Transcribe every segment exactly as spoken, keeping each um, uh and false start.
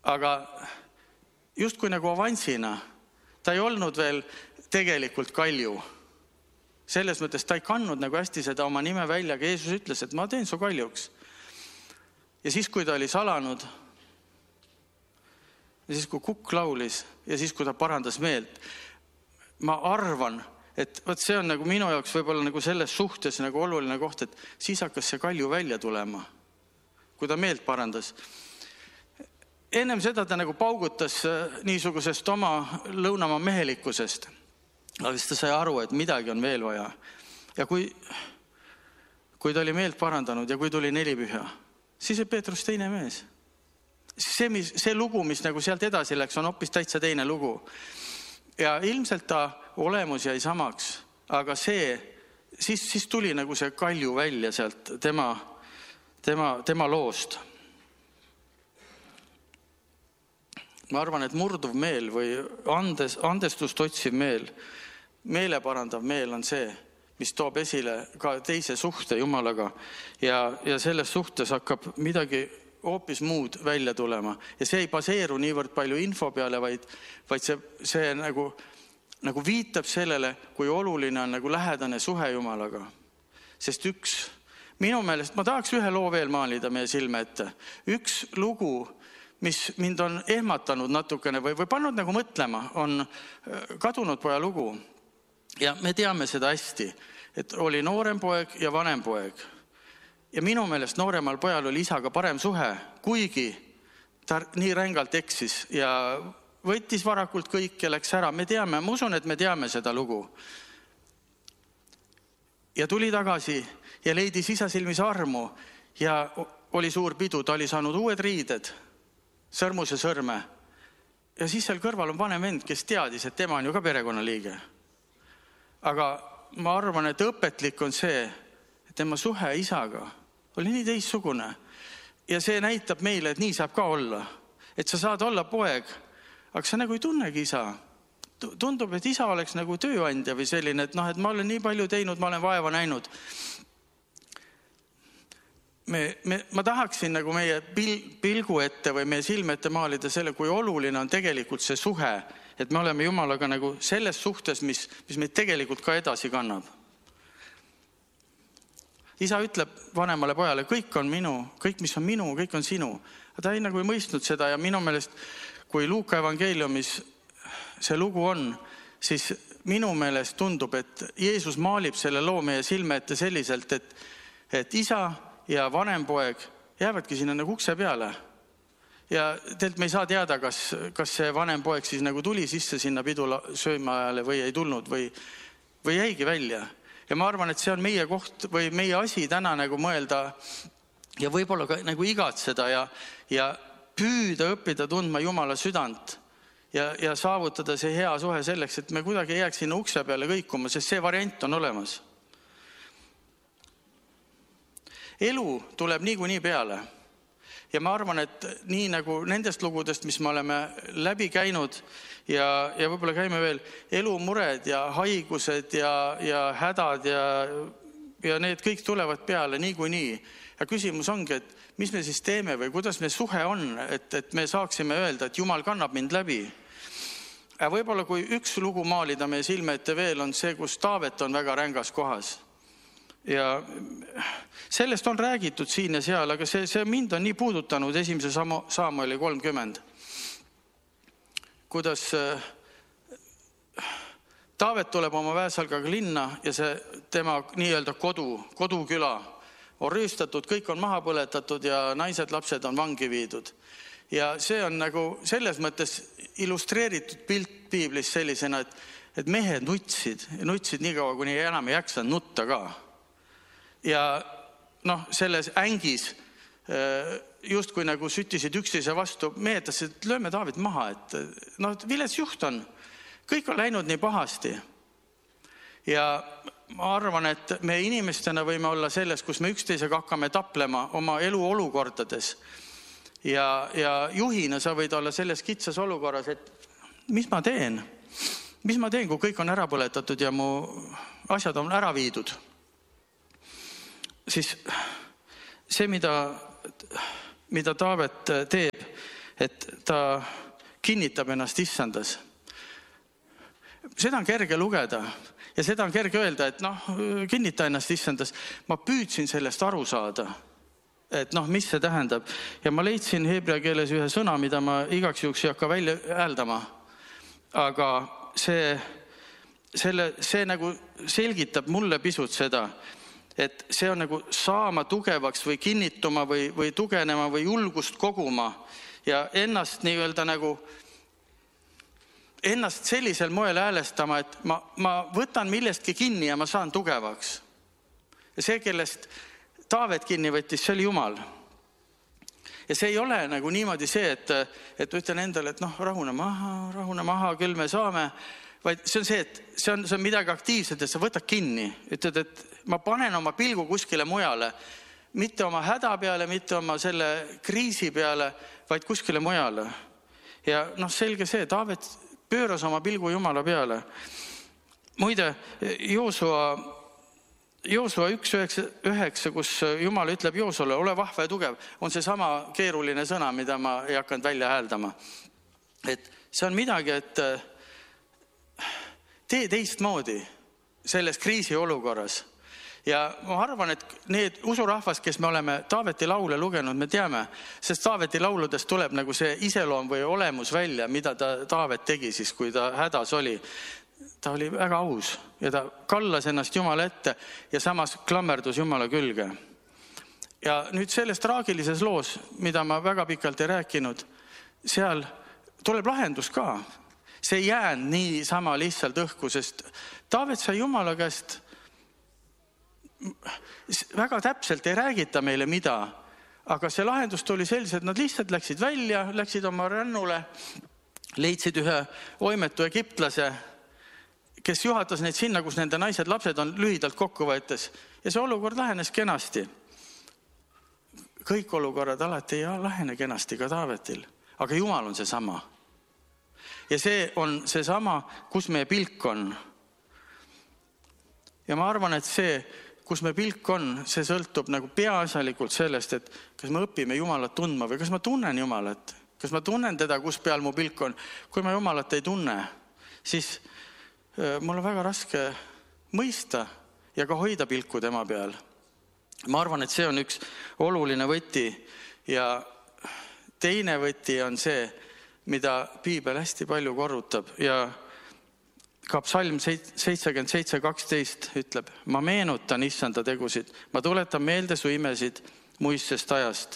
aga justkui nagu avansina. Ta ei olnud veel tegelikult kalju. Selles mõttes ta ei kandnud nagu hästi seda oma nime välja, aga Jeesus ütles, et ma teen su kaljuks. Ja siis, kui ta oli salanud, ja siis, kui kukk laulis, ja siis, kui ta parandas meelt, ma arvan, et võt, see on nagu minu jaoks võib-olla nagu selles suhtes nagu oluline koht, et siis hakkas see kalju välja tulema, kui ta meelt parandas. Ennem seda ta nagu paugutas niisugusest oma lõunamaa mehelikkusest, aga siis ta sai aru, et midagi on veel vaja. Ja kui, kui ta oli meelt parandanud ja kui tuli nelipüha, siis oli Peetrus teine mees. See, mis, see lugu, mis nagu sealt edasi läks, on hoopis täitsa teine lugu. Ja ilmselt ta olemus jäi samaks, aga see, siis, siis tuli nagu see kalju välja sealt tema, tema, tema loost. Ma arvan, et murduv meel või andes, andestust otsiv meel, meele parandav meel on see, mis toob esile ka teise suhte Jumalaga ja, ja selles suhtes hakkab midagi hoopis muud välja tulema. Ja see ei baseeru niivõrd palju info peale, vaid, vaid see, see nagu, nagu viitab sellele, kui oluline on nagu lähedane suhe Jumalaga. Sest üks, minu meelest, ma tahaks ühe loo veel maalida meie silme ette. Üks lugu, mis mind on ehmatanud natukene või, või pannud nagu mõtlema, on kadunud poja lugu. Ja me teame seda hästi, et oli noorem poeg ja vanem poeg. Ja minu meelest nooremal pojal oli isaga parem suhe, kuigi ta nii rängalt eksis ja võttis varakult kõik ja läks ära. Me teame, ma usun, et me teame seda lugu. Ja tuli tagasi ja leidis isa silmis armu ja oli suur pidu. Ta oli saanud uued riided, sõrmus ja sõrme. Ja siis seal kõrval on vanem vend, kes teadis, et tema on ju ka perekonnaliige. Aga ma arvan, et õpetlik on see, et tema suhe isaga oli nii teissugune. Ja see näitab meile, et nii saab ka olla. Et sa saad olla poeg, aga sa nagu ei tunnegi isa. Tundub, et isa oleks nagu tööandja või selline, et noh, et ma olen nii palju teinud, ma olen vaeva näinud. Me, me, ma tahaksin nagu meie pil, pilgu ette või meie silme ette maalida selle, kui oluline on tegelikult see suhe, et me oleme Jumalaga nagu selles suhtes, mis, mis meid tegelikult ka edasi kannab. Isa ütleb vanemale pojale, kõik on minu, kõik mis on minu, kõik on sinu. Ta ei nagu ei mõistnud seda ja minu meelest, kui Luuka evangeeliumis see lugu on, siis minu meelest tundub, et Jeesus maalib selle loo meie silme ette selliselt, et, et isa ja vanem poeg jäävadki sinna nagu ukse peale. Ja teilt me ei saa teada, kas, kas see vanem poeg siis nagu tuli sisse sinna pidu sööma ajale või ei tulnud või, või jäigi välja. Ja ma arvan, et see on meie koht või meie asi täna nagu mõelda ja võib-olla ka nagu igatseda ja, ja püüda õppida tundma Jumala südant ja, ja saavutada see hea suhe selleks, et me kuidagi ei jääks sinna ukse peale kõikuma, sest see variant on olemas. Elu tuleb niikuinii peale. Ja ma arvan, et nii nagu nendest lugudest, mis me oleme läbi käinud ja, ja võib-olla käime veel elumured ja haigused ja, ja hädad ja, ja need kõik tulevad peale niikuinii. Ja küsimus ongi, et mis me siis teeme või kuidas me suhe on, et, et me saaksime öelda, et Jumal kannab mind läbi. Ja võib-olla kui üks lugu maalida meie silme ette veel on see, kus Taavet on väga rängas kohas. Ja sellest on räägitud siin ja seal, aga see, see mind on nii puudutanud esimese Saamueli kolmkümmend. Kuidas Taavet tuleb oma väesalgaga linna ja see tema nii-öelda kodu, koduküla on rüüstatud, kõik on maha põletatud ja naised, lapsed on vangi viidud. Ja see on nagu selles mõttes illustreeritud pilt piiblis sellisena, et, et mehed nutsid, nutsid nii kaua, kuni enam ei jaksanud nutta ka. Ja noh, selles ängis just kui nagu süttisid üksteise vastu, meetasid, et lööme Taavet maha, et noh, vilets juht on, kõik on läinud nii pahasti. Ja ma arvan, et me inimestena võime olla selles, kus me üksteisega hakkame taplema oma elu olukordades. Ja, ja juhina sa võid olla selles kitsas olukorras, et mis ma teen? Mis ma teen, kui kõik on ära põletatud ja mu asjad on ära viidud? Siis see, mida, mida Taavet teeb, et ta kinnitab ennast issandas. Seda on kerge lugeda ja seda on kerge öelda, et noh, kinnita ennast issandas. Ma püüdsin sellest aru saada, et noh, mis see tähendab. Ja ma leidsin heebrea keeles ühe sõna, mida ma igaks juhuks ei hakka välja hääldama. Aga see, selle, see nagu selgitab mulle pisut seda, et see on nagu saama tugevaks või kinnituma või, või tugenema või julgust koguma ja ennast nii-öelda nagu ennast sellisel moel häälestama, et ma, ma võtan millestki kinni ja ma saan tugevaks. Ja see, kellest Taavet kinni võttis, see oli Jumal. Ja see ei ole nagu niimoodi see, et, et ütlen endale, et noh, rahune maha, rahune maha, küll me saame, vaid see on see, et see on, see on midagi aktiivset, et sa võtad kinni. Ütled, et ma panen oma pilgu kuskile mujale, mitte oma häda peale, mitte oma selle kriisi peale, vaid kuskile mujale. Ja noh, selge see, Taavet pööras oma pilgu Jumala peale. Muide, Joosua, Joosua üks üheksa, kus Jumal ütleb Joosule, ole vahva ja tugev, on see sama keeruline sõna, mida ma ei hakanud välja hääldama. Et see on midagi, et tee teistmoodi selles kriisi olukorras. Ja ma arvan, et need usurahvas, kes me oleme Taaveti laule lugenud, me teame, sest Taaveti lauludest tuleb nagu see iseloom või olemus välja, mida ta Taavet tegi siis, kui ta hädas oli. Ta oli väga aus ja ta kallas ennast Jumala ette ja samas klammerdus Jumala külge. Ja nüüd selles traagilises loos, mida ma väga pikalt ei rääkinud, seal tuleb lahendus ka. See ei jäänud nii sama lihtsalt õhku, sest Taavet sai Jumala käest väga täpselt ei räägita meile mida, aga see lahendus tuli selliselt, et nad lihtsalt läksid välja, läksid oma rännule, leidsid ühe oimetu egiptlase, kes juhatas neid sinna, kus nende naised, lapsed on lühidalt kokku võetes. Ja see olukord lähenes kenasti. Kõik olukorrad alati ei lähene kenasti ka Taavetil, aga Jumal on see sama. Ja see on see sama, kus meie pilk on. Ja ma arvan, et see, kus me pilk on, see sõltub nagu peaasjalikult sellest, et kas me õpime Jumalat tundma või kas ma tunnen Jumalat, kas ma tunnen teda, kus peal mu pilk on. Kui ma Jumalat ei tunne, siis mul on väga raske mõista ja ka hoida pilku tema peal. Ma arvan, et see on üks oluline võti ja teine võti on see, mida Piibel hästi palju korrutab ja ka psalm seitsekümmend seitse kaksteist ütleb, ma meenutan issanda tegusid, ma tuletan meelde su imesid muistsest ajast.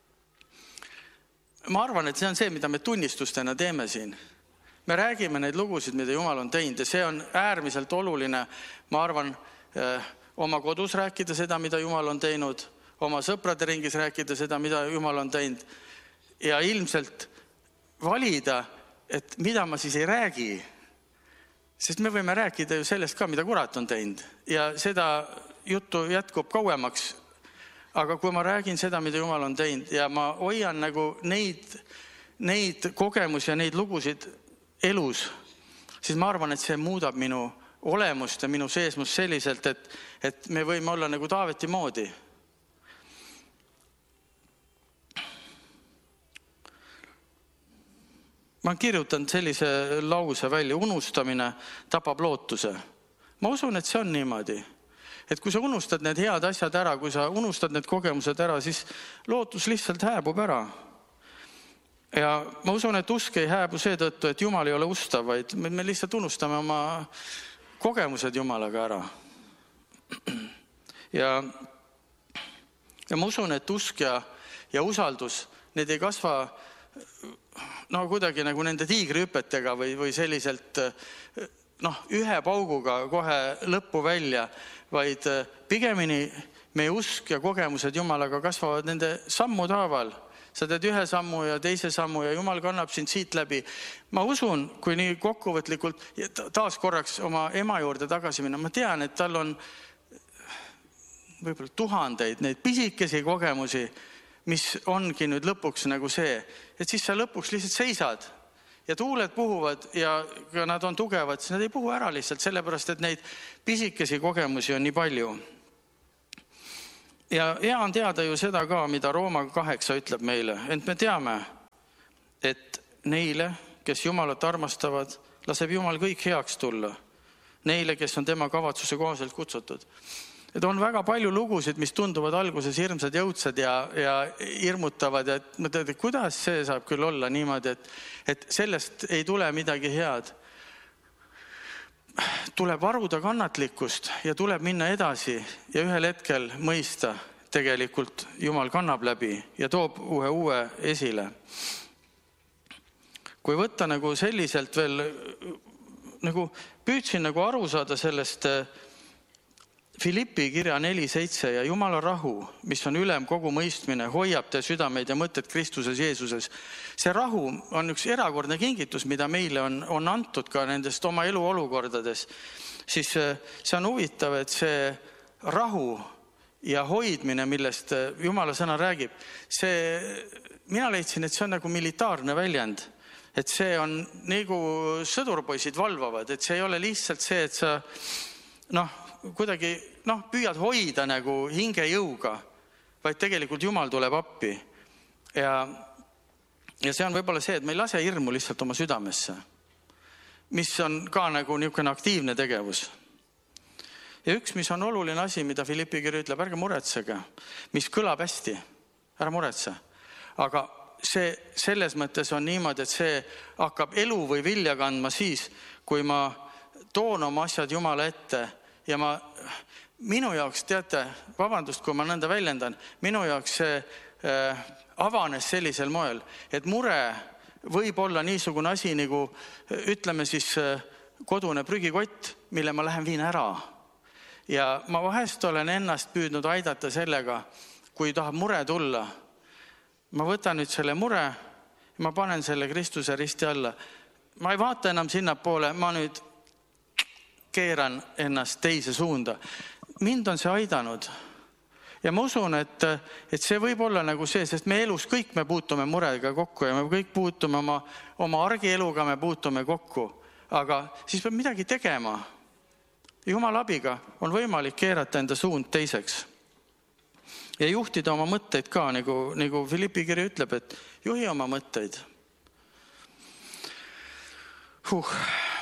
Ma arvan, et see on see, mida me tunnistustena teeme siin. Me räägime neid lugusid, mida Jumal on teinud ja see on äärmiselt oluline, ma arvan, oma kodus rääkida seda, mida Jumal on teinud, oma sõprade ringis rääkida seda, mida Jumal on teinud ja ilmselt valida, et mida ma siis ei räägi. Sest me võime rääkida ju sellest ka, mida kurat on teinud ja seda juttu jätkub kauemaks. Aga kui ma räägin seda, mida Jumal on teinud ja ma hoian nagu neid, neid kogemusi ja neid lugusid elus, siis ma arvan, et see muudab minu olemust ja minu seesmust selliselt, et, et me võime olla nagu Taaveti moodi. Ma olen kirjutanud sellise lause välja, unustamine tapab lootuse. Ma usun, et see on niimoodi. Et kui sa unustad need head asjad ära, kui sa unustad need kogemused ära, siis lootus lihtsalt hääbub ära. Ja ma usun, et usk ei hääbu seetõttu, et Jumal ei ole ustav, vaid me lihtsalt unustame oma kogemused Jumalaga ära. Ja, ja ma usun, et usk ja, ja usaldus, need ei kasva no kuidagi nagu nende tiigrihüpetega või, või selliselt noh, ühe pauguga kohe lõppu välja, vaid pigemini meie usk ja kogemused Jumalaga kasvavad nende sammude haaval. Sa teed ühe sammu ja teise sammu ja Jumal kannab sind siit läbi. Ma usun, kui nii kokkuvõtlikult taas korraks oma ema juurde tagasi minna, ma tean, et tal on võib-olla tuhandeid neid pisikesi kogemusi, mis ongi nüüd lõpuks nagu see, et siis sa lõpuks lihtsalt seisad ja tuuled puhuvad ja nad on tugevad, siis nad ei puhu ära lihtsalt sellepärast, et neid pisikesi kogemusi on nii palju. Ja hea on teada ju seda ka, mida Rooma kaheksa ütleb meile, et me teame, et neile, kes Jumalat armastavad, laseb Jumal kõik heaks tulla. Neile, kes on tema kavatsuse kohaselt kutsutud. Et on väga palju lugusid, mis tunduvad alguses hirmsad jõudsad ja, ja hirmutavad. Ja et mõtled, et kuidas see saab küll olla niimoodi, et, et sellest ei tule midagi head. Tuleb varuda kannatlikkust ja tuleb minna edasi ja ühel hetkel mõista, tegelikult Jumal kannab läbi ja toob uue uue esile. Kui võtta nagu selliselt veel, nagu püüdsin nagu aru saada sellest Filippi kirja neli seitse ja Jumala rahu, mis on ülem kogu mõistmine, hoiab te südameid ja mõtted Kristuses Jeesuses. See rahu on üks erakordne kingitus, mida meile on, on antud ka nendest oma elu olukordades. Siis see on huvitav, et see rahu ja hoidmine, millest Jumala sõna räägib, see, mina leidsin, et see on nagu militaarne väljend. Et see on nagu sõdurpoisid valvavad, et see ei ole lihtsalt see, et sa noh, kuidagi noh, püüad hoida nagu hingejõuga, vaid tegelikult Jumal tuleb appi. Ja, ja see on võib-olla see, et me ei lase hirmu lihtsalt oma südamesse, mis on ka nagu niisugune aktiivne tegevus. Ja üks, mis on oluline asi, mida Filippi kiri ütleb, ärge muretsege, mis kõlab hästi, ära muretse. Aga see selles mõttes on niimoodi, et see hakkab elu või vilja kandma siis, kui ma toon oma asjad Jumala ette ja ma, minu jaoks, teate, vabandust, kui ma nõnda väljendan, minu jaoks see äh, avanes sellisel moel, et mure võib olla niisugune asi nagu, ütleme siis äh, kodune prügikott, mille ma lähen viin ära. Ja ma vahest olen ennast püüdnud aidata sellega, kui tahab mure tulla. Ma võtan nüüd selle mure ja ma panen selle Kristuse risti alla. Ma ei vaata enam sinna poole, ma nüüd keeran ennast teise suunda. Mind on see aidanud. Ja ma usun, et, et see võib olla nagu see, sest me elus kõik me puutume murega kokku ja me kõik puutume oma, oma argieluga me puutume kokku. Aga siis peab midagi tegema. Jumala abiga on võimalik keerata enda suund teiseks. Ja juhtida oma mõtteid ka, nagu, nagu Filippi kiri ütleb, et juhi oma mõtteid. Huh.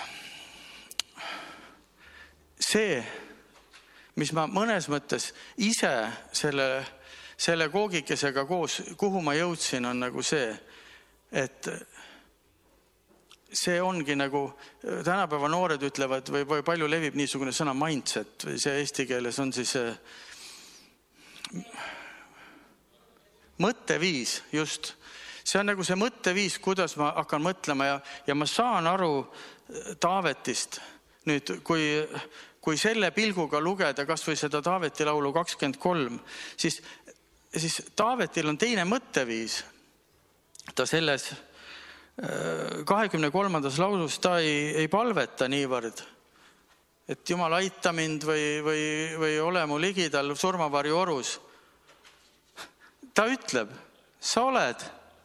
See, mis ma mõnes mõttes ise selle, selle koogikesega koos, kuhu ma jõudsin, on nagu see, et see ongi nagu, tänapäeva noored ütlevad, või, või palju levib niisugune sõna mindset, või see eesti keeles on siis mõtteviis, just. See on nagu see mõtteviis, kuidas ma hakkan mõtlema ja, ja ma saan aru Taavetist. Nüüd, kui, kui selle pilguga lugeda kas või seda Taaveti laulu kakskümmend kolm, siis, siis Taavetil on teine mõtteviis. Ta selles kahekümne kolmandas laulus ta ei, ei palveta niivõrd, et Jumal aita mind või, või, või ole mu ligidal surmavarju orus. Ta ütleb, sa oled.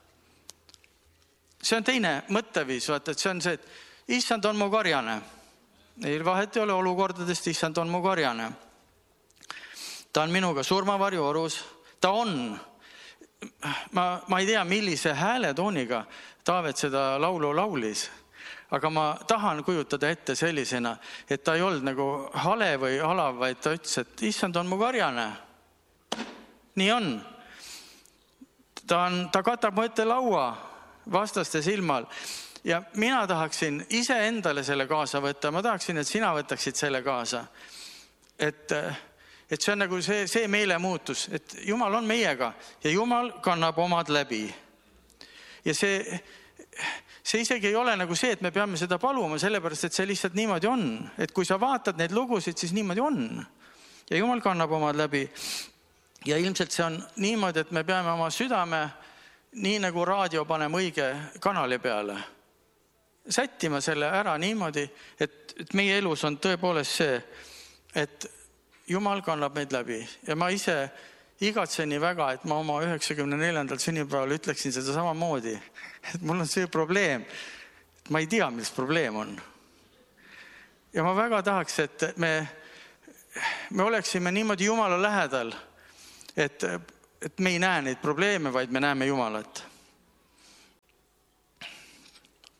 See on teine mõtteviis, vaata, et see on see, et issand on mu karjane. Ei vahet ei ole olukordadest, issand on mu karjane. Ta on minuga surmavarju orus. Ta on. Ma, ma ei tea, millise hääletooniga Taavet seda laulu laulis, aga ma tahan kujutada ette sellisena, et ta ei olnud nagu hale või alav, vaid ta ütles, et issand on mu karjane. Nii on. Ta, on, ta katab mu ette laua vastaste silmal ja mina tahaksin ise endale selle kaasa võtta. Ma tahaksin, et sina võtaksid selle kaasa. Et, et see on nagu see, see meelemuutus, et Jumal on meiega ja Jumal kannab omad läbi. Ja see, see isegi ei ole nagu see, et me peame seda paluma, sellepärast, et see lihtsalt niimoodi on. Et kui sa vaatad neid lugusid, siis niimoodi on. Ja Jumal kannab omad läbi. Ja ilmselt see on niimoodi, et me peame oma südame, nii nagu raadio paneme õige kanali peale, sättima selle ära niimoodi, et, et meie elus on tõepoolest see, et Jumal kannab meid läbi. Ja ma ise igatsen nii väga, et ma oma üheksakümne neljandal sünnipäeval ütleksin seda samamoodi, et mul on see probleem, et ma ei tea, mis probleem on. Ja ma väga tahaks, et me, me oleksime niimoodi Jumala lähedal, et, et me ei näe neid probleeme, vaid me näeme Jumalat.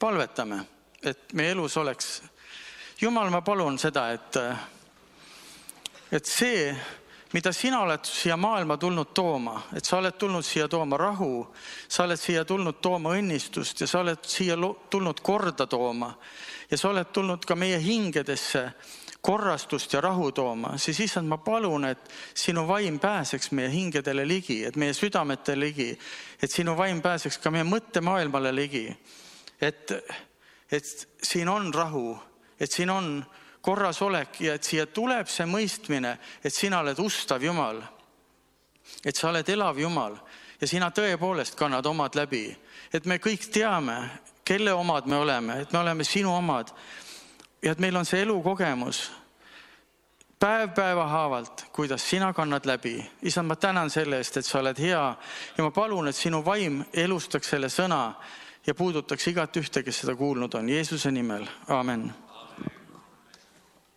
palvetame, et meie elus oleks. Jumal, ma palun seda, et, et see, mida sina oled siia maailma tulnud tooma, et sa oled tulnud siia tooma rahu, sa oled siia tulnud tooma õnnistust ja sa oled siia tulnud korda tooma ja sa oled tulnud ka meie hingedesse korrastust ja rahu tooma, siis issand, ma palun, et sinu vaim pääseks meie hingedele ligi, et meie südametele ligi, et sinu vaim pääseks ka meie mõttemaailmale ligi, et, et siin on rahu, et siin on korras olek ja et siia tuleb see mõistmine, et sina oled ustav Jumal, et sa oled elav Jumal ja sina tõepoolest kannad omad läbi, et me kõik teame, kelle omad me oleme, et me oleme sinu omad ja et meil on see elukogemus päev päeva haavalt, kuidas sina kannad läbi. Isand, ma tänan selle eest, et sa oled hea ja ma palun, et sinu vaim elustaks selle sõna ja puudutaks igat ühte, kes seda kuulnud on. Jeesuse nimel. Aamen.